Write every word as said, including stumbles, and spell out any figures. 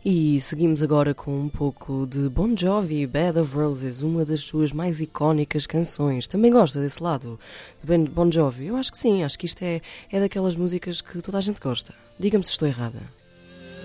E seguimos agora com um pouco de Bon Jovi, Bed of Roses, uma das suas mais icónicas canções. Também gosta desse lado de Bon Jovi? Eu acho que sim, acho que isto é, é daquelas músicas que toda a gente gosta. Diga-me se estou errada.